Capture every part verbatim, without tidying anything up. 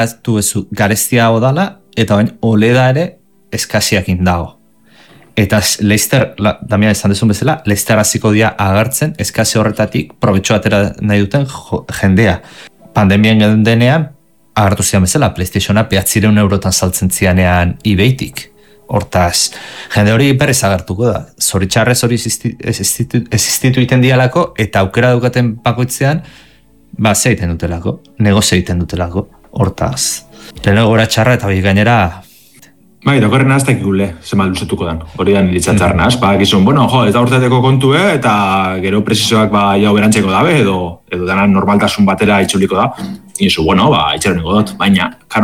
du ezu gareztia odala, eta bain oleda ere eskasiakin dago. Eta Leicester, la, Damian esan dezun bezala, Leicester hasiko dira agertzen eskasi horretatik probetxo atera nahi duten jo, jendea. Pandemian denean, agertu zian bezala, PlayStationa behatzireun eurotan saltzen zianean ebay-tik. Hortaz, jende hori berriz agertuko da. Zoritxarrez hori existitu iten dialako, eta aukera dukaten bakoitzean, ba, ze egiten dutelako, negozio egiten dutelako. Hortaz, lehenengo gora txarra eta bai gainera... Bai, dakorren aztek ikule, zema luzetuko den, hori da nilitzatxarren az, ba, gizun, bueno, jo, eta urteteko kontue, eta gero presizoak ba, jau berantzeko dabe, edo, edo denan normaltasun batera itxuliko da, izu, bueno, ba, itxaroniko dut, baina, karo,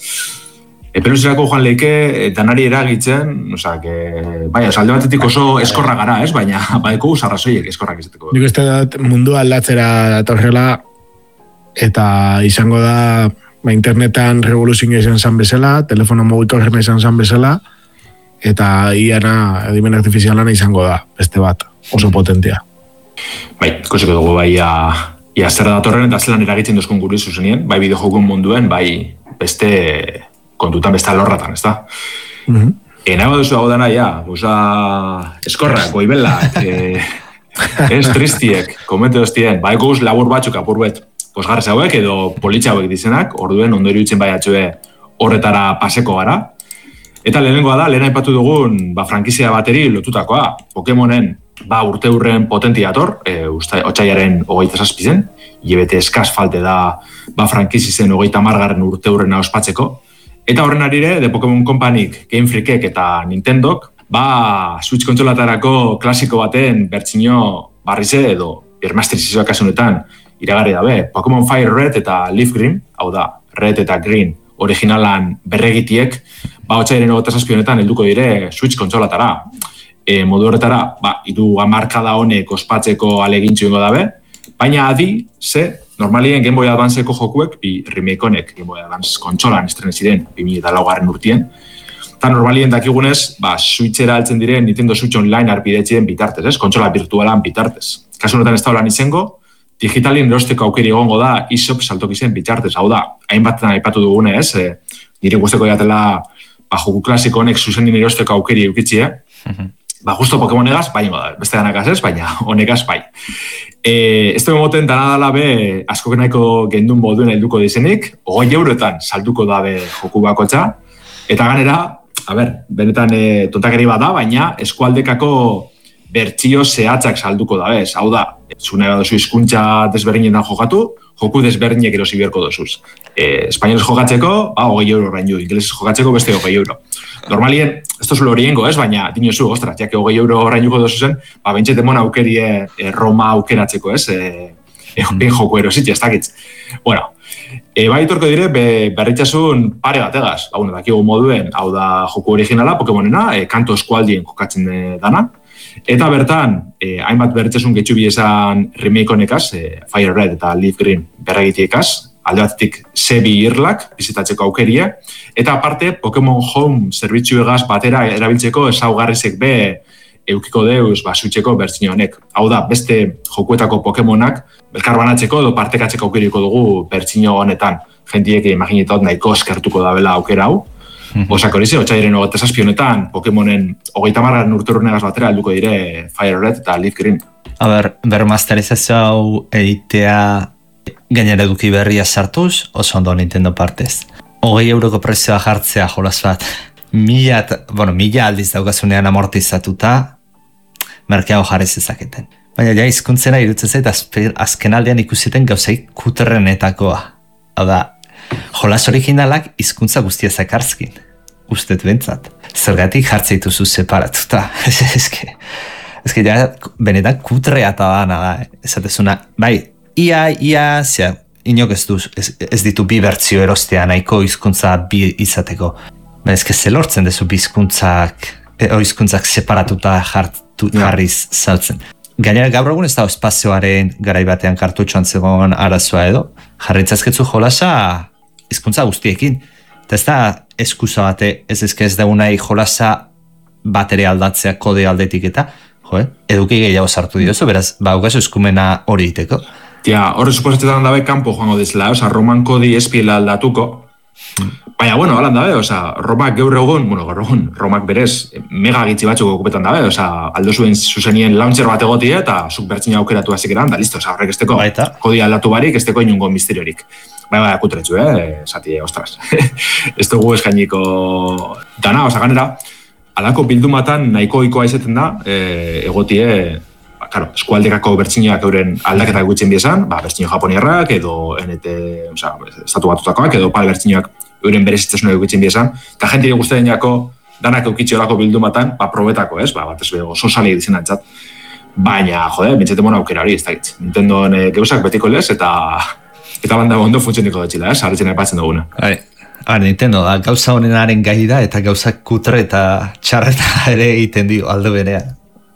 epeluzerako joan leike, danari eragitzen, oza, que, bai, oza, alde batetik oso eskorra gara, ez, baina, baiko usarrazoiek eskorrak izateko. Nik uste dut mundu aldatzera datorrela, eta izango da, ba, internetan revoluzioa izan zan bezala, telefono mugikorrena izan zan bezala, eta iana edimen artifizialana izango da, beste bat, oso potentea. Bai, ikusiko dugu bai, ia, ia zer datorren eta zelan eragitzen duzkun guri zuzenien, bai bideojokun munduen, bai beste kontutan beste alorratan, ez da? Mm-hmm. Enago duzu dago dana, ja, usa eskorrak, goibelak, e, ez tristiek, komente doztien, bai guz labur batzuk apurbet, posgarrez hauek edo politxa hauek dizenak, orduen ondo iruditzen bai atxue horretara paseko gara. Eta lehenengoa da, lehen aipatu dugun ba, frankizia bateri lotutakoa. Pokemonen ba, urte hurren potentiator, e, otxaiaren hogeita zazpizen, hilabete eskaz falte da ba, frankizizen hogeita margarren urte hurrena ospatzeko. Eta horren arire, The Pokemon Companyk, Game Freakek eta Nintendok, ba, Switch kontsolatarako klasiko baten bertsio barrize edo birmasterizazioa kasunetan iragarri dabe, Pokemon Fire Red eta Leaf Green, hau da, Red eta Green originalan berregitiek, ba, otxairen hogeita zazpi honetan helduko dire Switch kontsolatara. E, modu horretara, ba, idu hamarkada honek ospatzeko alegintxu ingo dabe, baina adi, ze, normalien Game Boy Advanceko jokuek, bi remake honek Game Boy Advance kontsolan estreneziren, bi mila laugarren urtien, eta normalien dakigunez, ba, Switchera altzen diren Nintendo Switch Online arpidetzien bitartez, ez? Kontsola virtualan bitartez. Kasu honetan ez da holan izango, digitalin erosteko aukeri egongo da eShop saltokizen bitartez, hau da, hainbatetan aipatu dugune, ez? E, nire guzteko jatela ba, joku klasiko honek zuzenin erosteko aukeri eukitzie, uh-huh. Ba, justo Pokemon egaz, bai ingo da, beste danakaz ez, baina honekaz bai. E, ez dugu moten dana dala be, asko nahiko gendun boduen helduko dizenik, hogei euroetan salduko dabe joku bakotxa, eta ganera, a ber, benetan e, tontakeri bat da, baina eskualdekako bertsio zehatzak salduko da, bez? Hau da, zune badozu hizkuntza desberdinetan jokatu, joku desberdinek erosi beharko dozuz. E, Espainolez jokatzeko, ba, hogei euro oraindu, ingelesez jokatzeko beste hogei euro. Normalien, ez tozulo horiengo, ez? Baina, dinozu, ostras, jake hogei euro orainduko dozuzen, ba, bentset emon aukerie e, Roma aukeratzeko, ez? E, e, ben joku erositxe, ez dakitz. Bueno, e, bai itorko dire, be, berritxasun pare bat egaz. Ba, bueno, dakigu moduen, hau da joku originala, Pokemonena, e, kanto eskualdien jokatzen e, dana. Eta bertan, eh, hainbat berritzasun getxu esan remake honekaz, eh, Fire Red eta Leaf Green berregitiekaz, alde batetik Sebi irlak, bizitatzeko aukeria, eta aparte Pokemon Home zerbitzu egaz batera erabiltzeko ezaugarrizek be eukiko deuz basutxeko bertsio honek. Hau da, beste jokuetako Pokemonak elkarbanatzeko edo partekatzeko aukeriko dugu bertsio honetan. Jentiek imaginetot nahiko eskertuko dabela aukera hau. Osak hori ze, otxairen hogeita zazpi honetan, Pokemonen hogeita marran urturunegaz batera helduko dire Fire Red eta Leaf Green. A ber, bermasterizazio hau editea gainera eduki berria sartuz, oso ondo Nintendo partez. Hogei euroko prezioa jartzea jolas bat, mila, bueno, mila aldiz daukazunean amortizatuta, merkeago jarri zezaketen. Baina ja hizkuntzena irutzen zait, azken aldean ikusiten gauzaik kuterrenetakoa. Hau da, jolas originalak hizkuntza guztia zakarzkin, ustet bentzat. Zergatik jartzeitu zu separatuta. Eske, eske ja, benetan kutrea eta dana da. Esatezuna, bai, ia, ia, zea, inok ez, duz, ez, ez ditu bi bertzio erostea nahiko hizkuntza bi izateko. Ba, eske zelortzen dezu bi hizkuntzak, o hizkuntzak separatuta jartu, jarriz saltzen. Gainera gaur egun ez da espazioaren garai batean kartutxoan zegoen arazoa edo, jarritzazketzu jolasa hizkuntza guztiekin. Eta ez da eskusa bate, ez ezke ez da unai jolasa batere aldatzea kode aldetik eta, jo, eh? Eduki gehiago sartu diozu, beraz, ba, ugazu eskumena hori iteko. Ja, horre suposatzen dabe kanpo joango dizela, oza, roman kodi espiela aldatuko, Baina, bueno, alan dabe, oza, Romak gaur egun, bueno, gaur egun, Romak berez, mega gitzi batzuk okupetan dabe, oza, aldo zuen zuzenien launcher bat egotie, eta zuk bertzina aukeratu hasik eran, da listo, oza, horrek esteko, kodi aldatu barik, esteko inungo misteriorik. Bai, bai, akutretzu, eh, zati, ostras. Ez dugu eskainiko dana, oza, ganera, alako bildumatan nahiko ikoa izaten da, eh, egotie, claro, eskualdekako bertzinak euren aldaketak gutzen biezan, ba, bertzino japoniarrak, edo N T, o sea, estatu batutakoak, edo pal bertzinoak euren berezitzasunak gutzen biezan, eta jentire guztien jako danak eukitxiolako bildumatan, ba, probetako, ez, ba, bat ez beho, sosali ditzen antzat. Baina, jode, bintzete mona aukera hori, ez da gitz. Nintendoen e, geuzak betiko lez, eta eta banda ondo funtzioniko dutxila, ez, harritzen aipatzen duguna. Hai. Ah, Nintendo da, gauza honenaren gai da, eta gauzak kutre eta txarreta ere egiten dio aldo berean.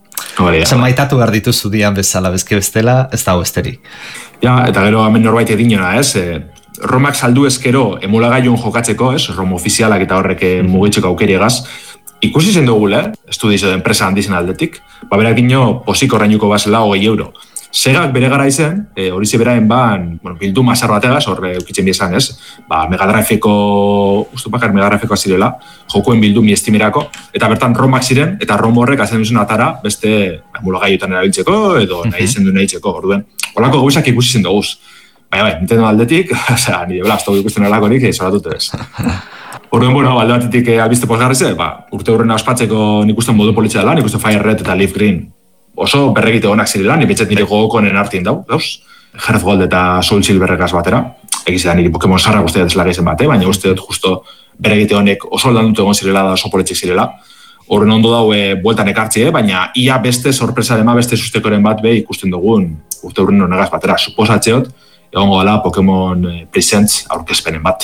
Osa maitatu behar dituzu dian bezala, bezke bestela, ez dago esterik. Ja, eta gero hemen norbait edinona, ez? E, Romak saldu ezkero emulagailun jokatzeko, ez? Rom ofizialak eta horrek mugitzeko aukeriegaz. Ikusi zen dugule, estudizo de enpresa handizen aldetik, ba berak dino posik orrainuko bazela hogei euro. Segak bere gara izen, e, hori zeberaen ban, bueno, bildu mazar bategaz, horre eukitzen biezan, ez? Ba, Megadrifeko, ustu bakar Megadrifeko azirela, jokuen bildu mi estimerako, eta bertan Romak ziren, eta Rom horrek azen duzun atara, beste emulagaiotan erabiltzeko, edo nahi zen du nahi txeko, orduen. Olako gauzak ikusi zen duguz. Baina, bai, Nintendo aldetik, osea, nire bela, aztogu ikusten alakorik, zoratute ez. Orduen, bueno, alde batetik albiste posgarrize, ba, urte hurrena ospatzeko nik usten modu politxea dela, nik usten Fire Red eta Leaf Green oso berregite honak zirela, nik betxet nire gogokonen artien dau, dauz? Hearth Gold eta Soul Silverrekaz batera. Egiz da nire Pokemon sarra guztia desela gehizen bate, baina uste dut justo berregite honek oso aldan dut egon zirela da oso politxek zirela. Horren ondo dau e, bueltan ekartzie, baina ia beste sorpresa dema beste sustekoren bat be ikusten dugun urte hurren honegaz batera. Suposatzeot, egongo dela Pokemon Presents aurkezpenen bat.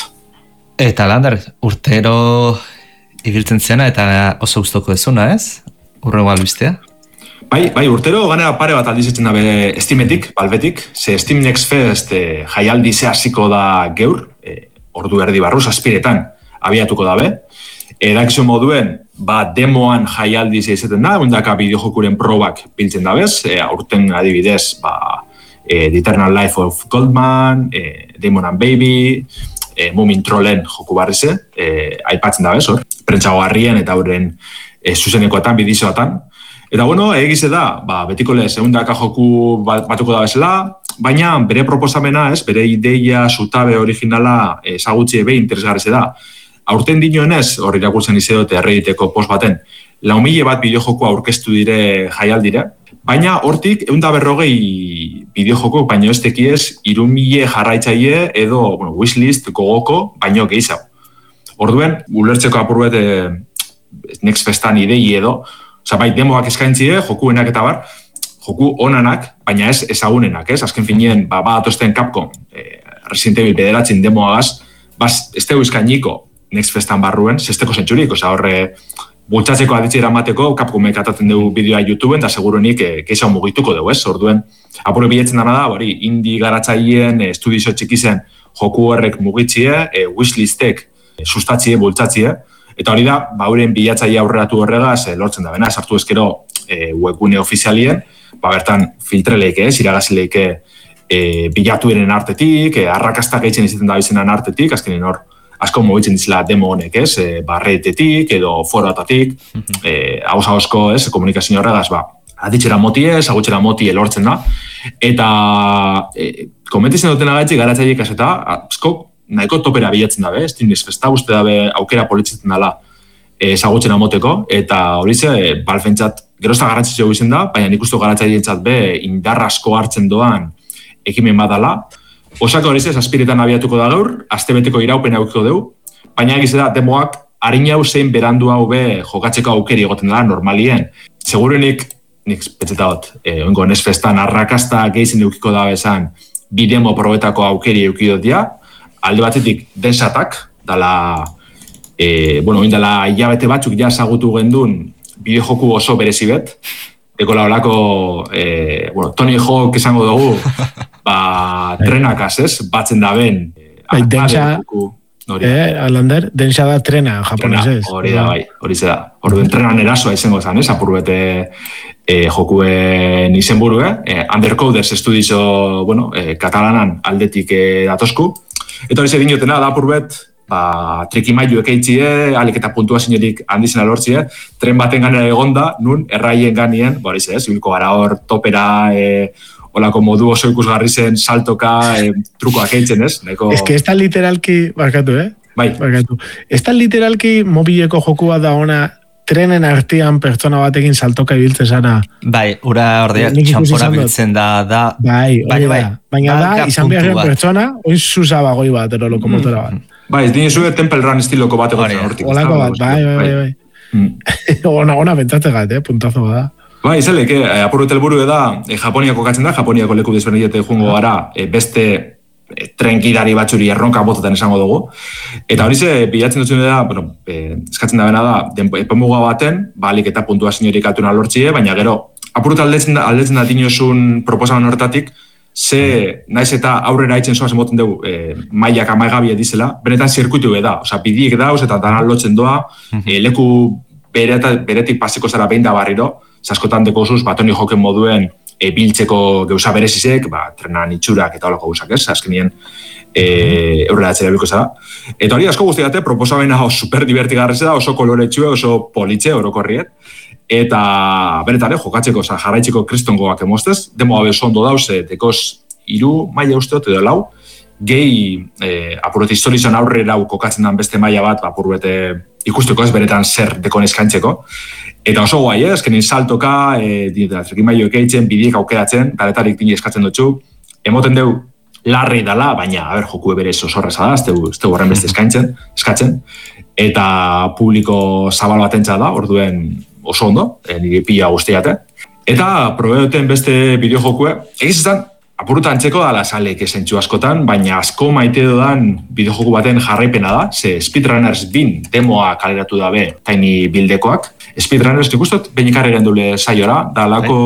Eta Lander, urtero ibiltzen zena eta oso gustoko dezuna, ez? Urrengo albistea? Bai, bai, urtero ganera pare bat aldizetzen dabe Steametik, Valvetik, ze Steam Next Fest e, jaialdi ze hasiko da geur, e, ordu erdi barru, zazpiretan abiatuko dabe. Erakzio moduen, ba, demoan jaialdi ze izaten da, ondaka bideojokuren probak biltzen dabez, e, aurten adibidez, ba, e, The Eternal Life of Goldman, e, Demon and Baby, e, Moomin Trollen joku barrize, e, aipatzen dabez, hor, prentsagoarrien eta horren e, zuzenekoetan, bidizoatan. Eta bueno, egize da, ba, betiko lez, eundaka joku batuko da bezala, baina bere proposamena, ez, bere ideia, zutabe originala ezagutzi ebe interesgarrize da. Aurten dinoenez, hor irakurtzen izedote errediteko post baten, lau mila bat bideojoko aurkeztu dire jaialdire, baina hortik eunda berrogei bideojoko, baino ez tekiez, iru mila jarraitzaile edo bueno, wishlist gogoko, baino gehiago. Orduen, ulertzeko apurbet eh, Next Festan idei edo, oza, bai, demoak eskaintzie, jokuenak eta bar, joku onanak, baina ez ezagunenak, ez? Azken finien, ba, ba atosten Capcom, eh, Resident Evil bederatzen demoagaz, baz, ez tegu eskainiko Next Festan barruen, zesteko zentxurik, oza, horre, bultzatzeko aditxera mateko, Capcomek atatzen dugu bideoa YouTubeen, eta segurunik eh, keixa mugituko dugu, ez? Orduen, apure biletzen dara da, bori, indie garatzaileen, eh, estudizo txikizen joku horrek mugitzie, eh, wishlistek eh, sustatzie, bultzatzie, eta hori da, ba, horien bilatzaile aurreratu horregaz, e, lortzen da bena, sartu ezkero e, webgune ofizialien, ba, bertan filtreleike, ez, iragazileike e, bilatu eren artetik, e, arrakastak eitzen izaten da bizenan artetik, azkenin hor, asko mugitzen dizela demo honek, ez, e, barretetik edo forotatik, e, haus-hausko, ez, komunikazio horregaz, ba, aditxera moti ez, agutxera moti elortzen da, eta e, komentizen duten agaitzi garatzaileik ez eta, asko, nahiko topera bilatzen dabe, Steam Next Festa uste dabe aukera politzetzen dela ezagutzen amoteko, eta hori ze, balfentzat, gerozta garrantzitsio izen da, baina nik uste garatzaileentzat be indarra asko hartzen doan ekimen badala. Osako hori ze, zazpiretan abiatuko da gaur, astebeteko iraupen aukiko dugu, baina egize da, demoak harin hau zein berandu hau be jokatzeko aukeri egoten dela normalien. Segurenik, nik petzetaot, e, oingo Next Festan arrakasta gehizien eukiko da bezan, bi demo probetako aukeri eukidot dia, alde batetik densatak, dala, e, bueno, indala hilabete batzuk ja ezagutu gendun bideojoku oso berezibet, eko laolako, e, bueno, Tony Hawk esango dugu, ba, trenakaz, ez, batzen da ben. Bai, densa, eh, Alander, densa da trena, japonesez. Hori da, bai, hori ze da. Orduen trenan erasoa izango zan, ez, apurbete e, jokuen izenburu, eh? Undercoders estudizo, bueno, e, katalanan aldetik e, datosku. Eta hori zegin jotena, da apurbet, ba, trikimailu ekeitzie, alik eta puntuaziorik handizena lortzie, tren baten ganera egonda, nun, erraien ganien, ba, hori ez, ibilko gara hor topera, e, olako modu oso ikusgarri zen, saltoka, e, trukoak eitzen, ez? Neko... Ez que ez da literalki, barkatu, eh? Bai. Barkatu. Ez da literalki mobileko jokua da ona, trenen artean pertsona batekin saltoka ibiltze zara. Bai, ura ordeak txampora biltzen da, da... Bai, bai, bai. Baina da, Ba, izan behar pertsona, oin zuzaba goi bat, ero lokomotora bat. Bai, ez dine zuen Temple Run estiloko bat egotzen hortik. Olako bat, bai, bai, bai. bai. ona, ona bentzate gat, eh, puntazo bada. Bai, zelek, eh, apurret helburu da, eh, Japoniako katzen da, Japoniako leku desberdinete jungo gara, eh, beste eh, trenkidari batzuri erronka botetan esango dugu. Eta hori ze, bilatzen dutzen da, bueno, eh, eskatzen da bena da, epemuga baten, balik eta puntuaziorik altuna lortzie, baina gero, apurret aldetzen da, aldetzen da dinosun proposamen horretatik, ze naiz eta aurrera itzen zoaz emoten dugu e, mailak amaigabia dizela, benetan zirkuitu da, oza, bidiek dauz eta dana lotzen doa, e, leku bereta, beretik pasiko zara behin da barriro, zaskotan deko zuz, batoni joken moduen e, biltzeko geuza berezizek, ba, trenan itxurak eta holako guzak ez, azkenien e, aurrera atzera biliko zara. Eta hori asko guztiate, proposamena super divertigarrez da, oso koloretxue, oso politxe, orokorriet, eta benetan, eh, jokatzeko, oza, jarraitzeko kristongoak emostez, demo gabe oso ondo dauz, dekoz iru maila usteot edo lau, gehi eh, apurret historizan aurrera kokatzen dan beste maila bat, apurret ikusteko ez beretan zer dekon eskaintzeko. Eta oso guai, eh, eskenin saltoka, eh, trekin mailo ekeitzen, bidiek aukeratzen, galetarik dini eskatzen dutxu, emoten deu larri dala, baina, a ber, joku berez oso horreza da, ez tegu horren beste eskaintzen, eskatzen, eta publiko zabal batentza da, orduen oso ondo, eh, nire pila guztiate. Eta probeoten beste bideojokue, egizizan, apuruta antzeko da lasaleek esentxu askotan, baina asko maite dodan bideojoku baten jarraipena da, ze Speedrunners bin demoa kaleratu dabe taini bildekoak. Speedrunners ikustot, beinikarren dule saiora, da lako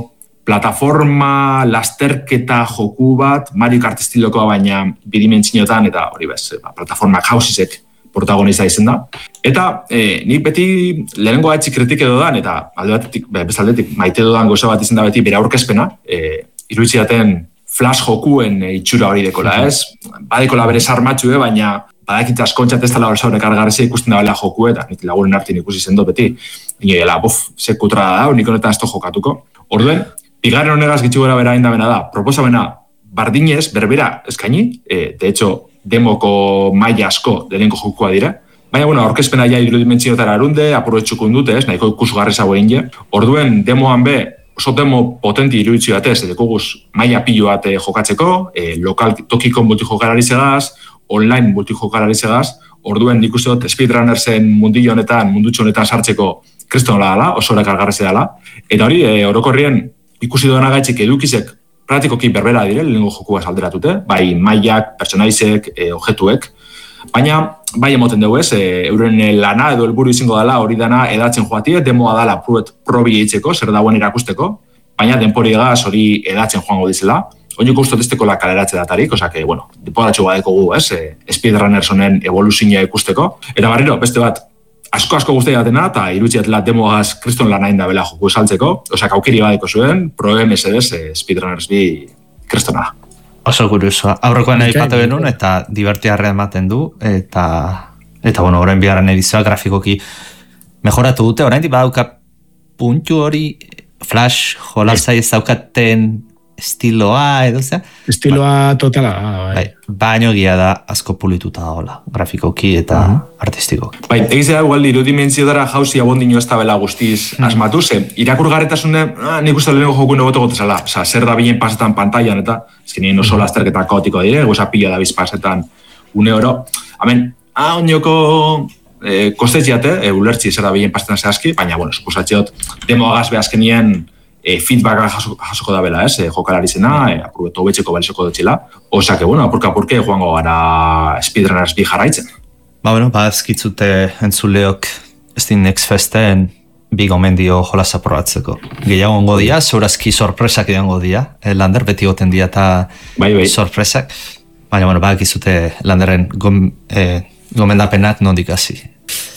plataforma, lasterketa joku bat, Mario Kart estilokoa baina bidimentzinotan, eta hori bez, plataformak hausizek protagonista izen da. Eta e, nik beti lehenengo atxi kritik edo dan, eta alde batetik, bezaldetik, maite dodan goza bat izen da beti bere aurkezpena, e, iruitziaten flash jokuen e, itxura hori dekola, ez? Badekola bere sarmatxue, baina badakit askontxat ez tala horzaurek argarrizia ikusten da bela joku, eta nik lagunen artin ikusi zendo beti, nire dela, bof, sekutra da, nik honetan ez to jokatuko. Orduen, bigarren honegaz gitxu gara bera indamena da, proposamena bardinez, berbera eskaini, e, de hecho, demoko maila asko delenko jokua dira. Baina, bueno, aurkezpena ja irudimentziotara arunde, apurretxukun dute, ez, nahiko ikusgarri zau egin je. Orduen, demoan be, oso demo potenti iruditzi batez, dekoguz maila pilo bat jokatzeko, e, lokal tokiko multijokalari segaz, online multijokalari segaz, orduen nik uste dut Speedrunnersen mundillo honetan, mundutxo honetan sartzeko kriston nola dela, oso horak algarrezi dela. Eta hori, e, orokorrien ikusi doan agaitzik edukizek praktikoki berbera dire, lehenengo jokua salderatute, bai mailak, personaizek, e, objetuek, baina bai emoten dugu ez, e, euren lana edo helburu izango dela hori dana edatzen joatie, demoa dela pruet probi eitzeko, zer dagoen erakusteko, baina denpori egaz hori edatzen joango dizela, oinuk ustot esteko la kaleratze datarik, osea que, bueno, diporatxo badeko gu, ez, e, Speedrunners honen evoluzioa ikusteko, eta barriro, beste bat, asko-asko guztia datena, eta irutziatela demoaz kriston lan hain da bela joku esaltzeko, osea, aukeri badeko zuen, Pro M S D Speedrunners bi kristona da. Oso kuriosoa. Aurrekoan aipatu benun eta divertiarra ematen du, eta, eta bueno, orain bigarren edizioa grafikoki mejoratu dute, orain di badauka puntu hori, flash, jolasai ez daukaten estiloa, edo zea? Estiloa ba, totala, bai. Bai, baino gia da asko pulituta dagoela, grafikoki eta uh -huh. artistikoki. Bai, egizea igual irudimentziotara jauzi abondino ez da bela guztiz hmm. asmatu, ze irakurgarretasune, ah, nik uste lehenko joku negoto gotezala, oza, zer da bilen pasetan pantailan, eta ez nien oso lasterketa kaotiko dire, goza pila da biz pasetan une oro. Hemen, ah, onioko eh, kostetziate, e, ulertzi zer da bilen pasetan zehazki, baina, bueno, eskusatxeot, demoagaz behazkenien E, feedbacka jasoko, jasoko da bela, ez, e, jokalari zena, e, apurbeto betxeko balizoko dutxila. Osa que, bueno, apurka-apurke joango gara Speedrunners bi jarraitzen. Ba, bueno, ba, ezkitzute entzuleok ez din Next Festen bi gomendio jolasa probatzeko. Gehiago ongo dia, zeurazki sorpresak edango dia, e, Lander beti goten dia eta bai, bai. sorpresak. Baina, bueno, ba, ekizute Landerren gom, e, gomendapenak nondik hasi.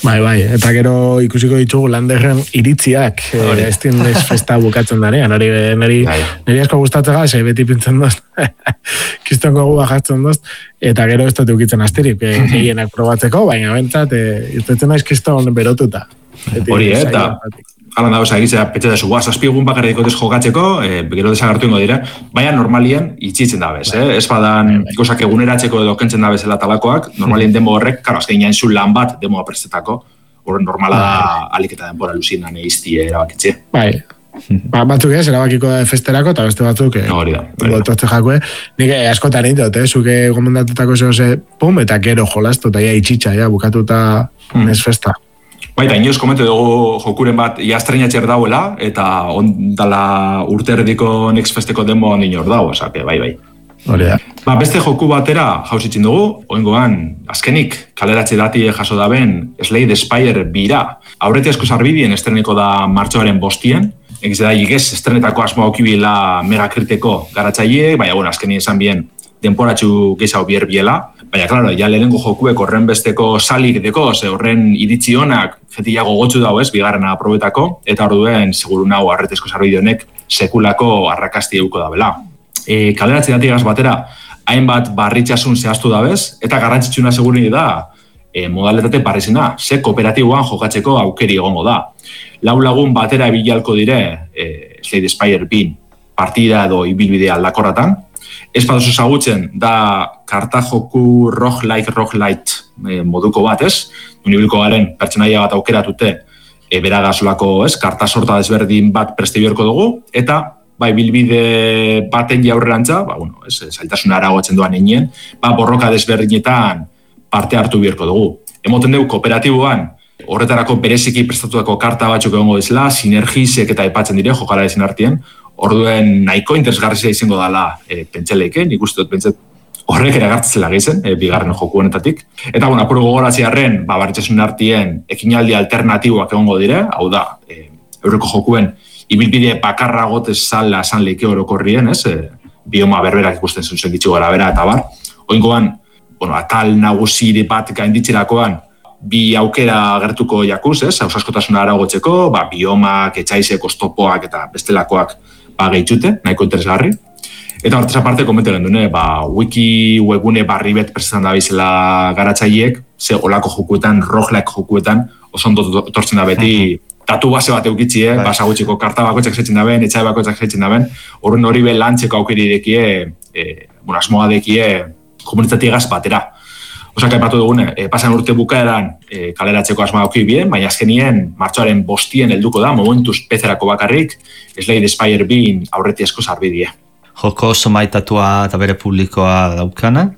Bai, bai, eta gero ikusiko ditugu Landerren iritziak, eh, ez din ez festa bukatzen danean, nari, nari, nari asko gustatzega, ze beti pintzen doz, kistonko gu bajatzen doz, eta gero ez dut eukitzen asterik, gehienak probatzeko, baina bentsat, irtetzen naiz kiston berotuta. Hori, eta halan da, oza, egitzea, petxe da zu, guaz, azpiegun bakarra dikotez jokatzeko, e, gero desagartu ingo dire, baina normalien itxitzen da bez, eh? Ez badan, ikosak eguneratzeko edo kentzen da bezala talakoak, normalien demo horrek, karo, azken jain zu lan bat demoa prestetako, horren normala da aliketa denbora luzinan eiztie erabakitxe. Bai, ba, batzuk ez, erabakiko da festerako, eta beste batzuk, eh, hori da, gotozte jakue, nik askotan indot, eh, zuke gomendatutako zehose, pum, eta gero jolastu, eta ja itxitxa, ja, bukatuta mm. ez festa. Baita, inoz komente dugu jokuren bat ia estrenatxer dauela, eta ondala urte erdiko Next Festeko demo ondin hor dago, osake, bai, bai. Hori da. Ba, beste joku batera jauzitzen dugu, oingoan, azkenik, kaleratze dati jaso daben Slay the Spire bira. Aurreti asko zarbidien estreneko da martxoaren bostien, egiz da, igez, estrenetako asmoa okibila megakriteko garatzaileek, baina, bueno, azkenik esan bien, denporatxu gehiago bier biela, baina, klaro, ja lehenengo jokuek horren besteko salik deko, ze horren iritzi honak jetiago gotzu dago ez, bigarrena aprobetako, eta orduen, seguru nago, arretezko zarbide honek, sekulako arrakasti euko da bela. E, kaleratze datigaz batera, hainbat barritxasun zehaztu dabez, eta garrantzitsuna segurini da, e, modalitate barrizena, ze kooperatiboan jokatzeko aukeri egongo da. Lau lagun batera bilalko dire, e, Slay the Spire bin, partida edo ibilbidea aldakorratan, ez badozu zagutzen, da karta joku roguelike roguelite e, moduko bat, ez? Unibilko garen pertsonaia bat aukeratute e, beraga solako, ez? Karta sorta desberdin bat preste biorko dugu, eta bai bilbide baten jaurrerantza, ba, bueno, ez, zailtasuna aragotzen doan einien, ba, borroka desberdinetan parte hartu biorko dugu. Emoten dugu kooperatiboan, horretarako bereziki prestatutako karta batzuk egongo dizela, sinergisek eta aipatzen dire, jokala ezin artien, orduen nahiko interesgarrizia izango dala e, pentseleike, nik uste dut pentset horrek eragartzela gehizen, e, bigarren joku honetatik. Eta, bueno, apuro gogoratziarren, ba, barritxasun artien ekinaldi alternatiboak egongo dire, hau da, e, eurreko jokuen ibilbide bakarra gotez zala esan leike orokorrien, ez? E, bioma berberak ikusten zuzen gitxu gara bera, eta bar. Oingoan, bueno, atal nagusiri bat gainditzerakoan, bi aukera gertuko jakuz, ez? Hausaskotasuna aragotzeko, ba, biomak, etxaizek, ostopoak eta bestelakoak ba, gehitxute, nahiko interesgarri. Eta hortez aparte, komente gendune, ba, wiki webgune barri bet presentan da bizela garatzaileek, ze olako jokuetan, roguelike jokuetan, oso ondo tortzen da beti, datu base bat eukitzie, basa gutxiko karta bakoitzak zeitzen daben, etxai bakoitzak zeitzen daben, horren hori be lantzeko aukeri dekie, e, bueno, asmoa dekie, komunitatigaz batera. Osak aipatu dugune, e, pasan urte bukaeran e, kaleratzeko asmoa auki bien, baina azkenien martxoaren bostien helduko da, momentuz pezerako bakarrik, Slay the Spire bin aurreti asko zarbidie. Joko oso maitatua eta bere publikoa daukana,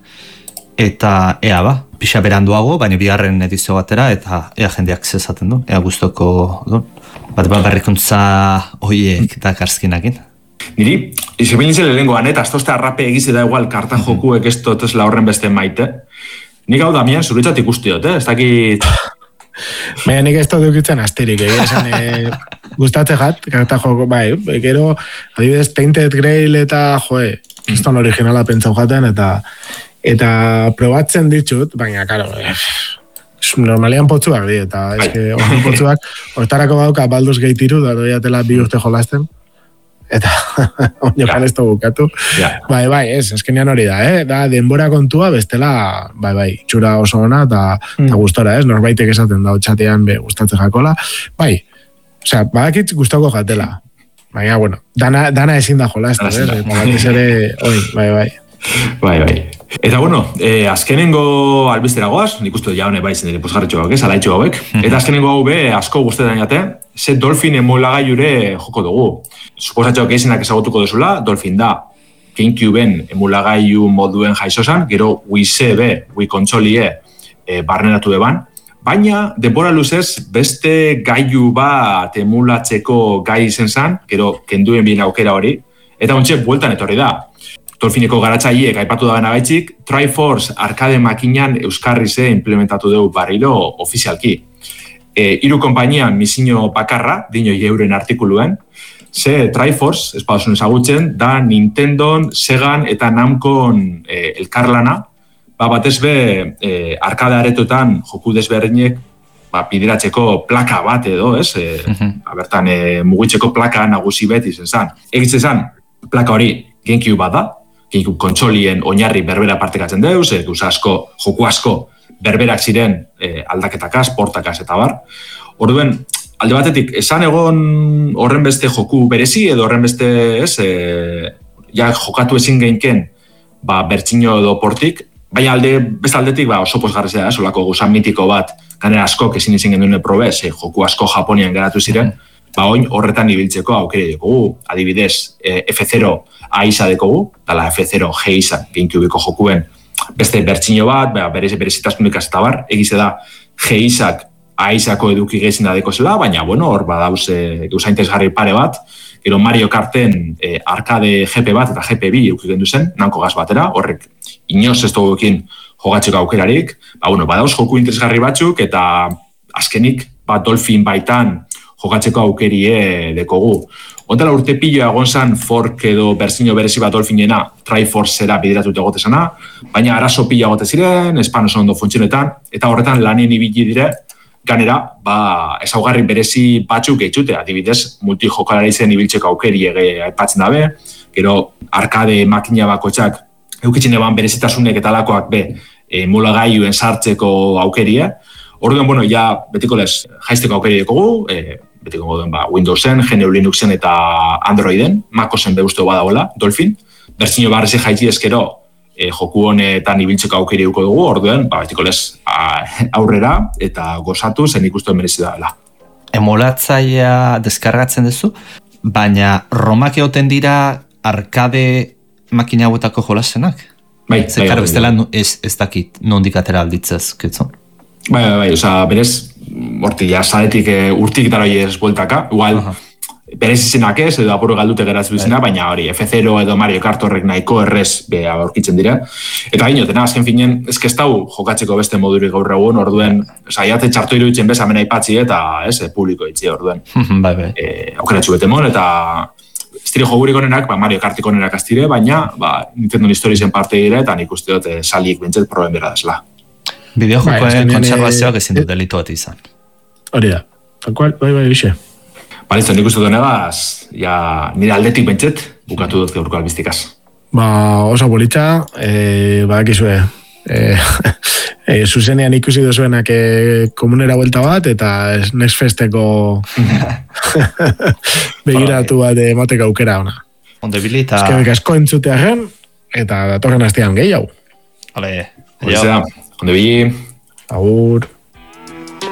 eta ea ba, pixa beranduago, baina bigarren edizio batera, eta ea jendeak zezaten du, ea guztoko du. Bat bat berrikuntza hoiek eta karskinakin. Niri, izabinitzen lehengoan, eta aztozte arrape egize da igual karta jokuek ez totesla horren beste maite. Nik hau Damian, zuretzat ikustiot, eh? Ez dakit... Baina nik ez dut dukitzen asterik, egia esan e, gustatze jat, karta joko, bai, gero, adibidez, Tainted Grail eta, joe, kriston originala pentsau jaten, eta eta probatzen ditut, baina, karo, e, normalian potzuak di, eta eske, horren potzuak, hortarako bauka Baldur's Gate iru, da doiatela bi urte jolasten, eta oinokan ez bukatu. Yeah. Bai, bai, ez, eskenean hori da, eh? Da, denbora kontua bestela, bai, bai, txura oso ona, eta mm. gustora, ez? Norbaitek esaten da, txatean be gustatze jakola. Bai, osea, badakit gustako jatela. Baina, bueno, dana, dana ezin da jola, ez da, ez? Batez ere, oi, bai, bai. Bai, bai. Eta, bueno, eh, azkenengo albistera goaz, nik uste jaune bai zen dire posgarretxo hauek, alaitxo hauek, eta azkenengo hau be asko guztetan jate, ze Dolphin emulagaiure joko dugu. Suposatxo geizenak ezagutuko duzula, Dolphin da, GameCubeen emulagaiu moduen jaizosan, gero Wii be, Wii kontsolie e, barneratu eban, baina denbora luzez beste gaiu bat emulatzeko gai izen zan, gero kenduen bien aukera hori, eta ontxe bueltan etorri da. Dolphineko garatzaileek aipatu da bena gaitxik, Triforce arcade makinan euskarrize implementatu dugu barriro ofizialki. E, hiru konpainian misino bakarra, dino euren artikuluen, ze Triforce, ez badazun ezagutzen, da Nintendon, Segan eta Namcon e, elkarlana, ba, batez be, e, arkade aretotan joku desberdinek ba, bideratzeko plaka bat edo, ez? E, ba, bertan, e, mugitzeko plaka nagusi beti zen zan. Egitzen zan, plaka hori GameCube bat da, GameCube kontsolien oinarri berbera partekatzen deuz, e, gauza asko, joku asko berberak ziren e, aldaketakaz, portakaz eta bar. Orduen, alde batetik, esan egon horren beste joku berezi edo horren beste, ez, e, ja jokatu ezin geinken, ba, bertxino edo portik, baina alde, beste aldetik, ba, oso pozgarrizea da, solako gozan mitiko bat, ganera asko, ezin izin genduen probez, e, joku asko Japonian geratu ziren, ba, oin horretan ibiltzeko aukere dekogu, adibidez, e, F zero A I S A dekogu, dala F zero G I S A, GameCubeko jokuen, beste bertxino bat, ba, berez, berezitasunik eta bar, egize da, G I S A A I S A-ko eduki gezin da deko zela, baina, bueno, hor badauz, e, gauza interesgarri pare bat, gero Mario Karten e, arkade G P bat eta G P bi eduki gendu zen, nanko gaz batera, horrek inoz ez duguekin jogatzeko aukerarik, ba, bueno, badauz joku interesgarri batzuk, eta azkenik, ba, Dolphin baitan jogatzeko aukerie dekogu. Ontela urte piloa egon zan fork edo berzino berezi bat Dolphinena Triforcera bideratut egotezana, baina arazo pila egote ziren, espan oso ondo funtzionetan, eta horretan lanien ibili dire, ganera, ba, ezaugarri berezi batzuk gehitxute, adibidez, multijokalari zen ibiltzeko aukeri ege aipatzen dabe, gero arkade makina bakotxak eukitzen eban berezitasunek eta lakoak be, emulagailuen sartzeko aukerie. Orduan, bueno, ja, betiko lez, jaizteko aukeri dekogu, e, betiko goduen, ba, Windowsen, G N U Linuxen eta Androiden, Macosen beuztu badagoela, Dolphin, berzino barrezi jaitzi ezkero, e, joku honetan ibiltzeko aukeri duko dugu, orduan, ba, betiko lez, aurrera, eta gozatu zen ikustu merezi dela. Emulatzaia deskargatzen duzu, baina romak egoten dira arkade makina hauetako jolasenak? Bai, bai, bai, bestela ez, ez dakit nondik atera alditzez, kitzu? Bai, bai, bai, oza, berez, horti, ja, zaretik e, urtik dara ez bueltaka, igual, uh-huh. berez izenak ez, edo apuro galdute geratzen bizena, bai. Baina hori, F zero edo Mario Kart horrek nahiko errez beha aurkitzen dira. Eta ginotena, azken finen, ezkestau jokatzeko beste modurik gaur egun, orduen, oza, jate txartu iruditzen bez, amena ipatzi eta, ez, publiko itzi, orduen. bai, bai. E, aukeratxu betemon, eta estire jogurik onenak, ba, Mario Kartik onenak aztire, baina, ba, Nintendo Historiesen parte dire, eta nik uste dut e, salik bintzet proben bera desla. Bideojokoen kontserbazioak ezin du delitu bat izan. Hori da. Bai, bai, bai, bixe. Balizto, nik uste donegaz, ja, nire aldetik bentzet, bukatu dut gaurko albiztikaz. Ba, oso bolitza, e, badakizue, e, e, zuzenean ikusi dozuenak e, komunera buelta bat, eta Next Festeko begiratu bat emateko aukera ona. Onde bilita... Eskerrik asko entzutearen, eta datorren astean gehiago. Hale, Onde bili. Agur.